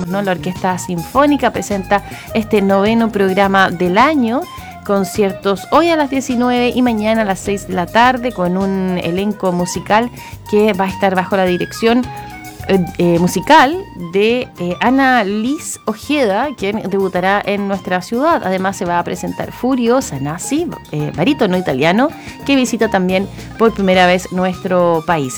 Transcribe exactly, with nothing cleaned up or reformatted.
pues, ¿no? La Orquesta Sinfónica presenta este noveno programa del año. Conciertos hoy a las diecinueve y mañana a las seis de la tarde con un elenco musical que va a estar bajo la dirección eh, eh, musical de eh, Ana Liz Ojeda, quien debutará en nuestra ciudad. Además se va a presentar Furio Sanasi, eh, barítono italiano, que visita también por primera vez nuestro país.